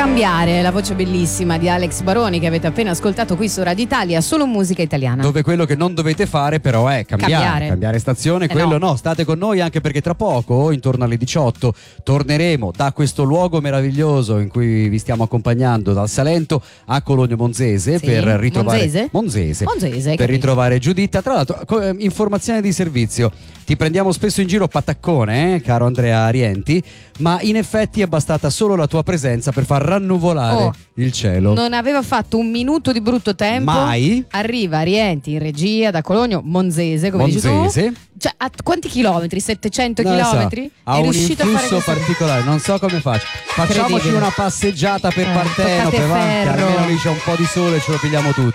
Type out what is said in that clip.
Cambiare, la voce bellissima di Alex Baroni che avete appena ascoltato qui su Radio Italia, solo musica italiana. Dove quello che non dovete fare però è cambiare stazione, quello no. State con noi anche perché tra poco, intorno alle 18, torneremo da questo luogo meraviglioso in cui vi stiamo accompagnando dal Salento a Cologno Monzese, sì. per ritrovare Monzese, per ritrovare Giuditta. Tra l'altro, informazione di servizio: ti prendiamo spesso in giro pataccone, caro Andrea Rienti, ma in effetti è bastata solo la tua presenza per far rannuvolare il cielo. Non aveva fatto un minuto di brutto tempo. Mai. Arriva Rienti in regia da Cologno Monzese, come dici tu. Cioè, a quanti chilometri? 700 chilometri? Ha un influsso particolare, non so come faccio. Facciamoci una passeggiata per Partenope, va, che almeno lì c'è un po' di sole e ce lo pigliamo tutti.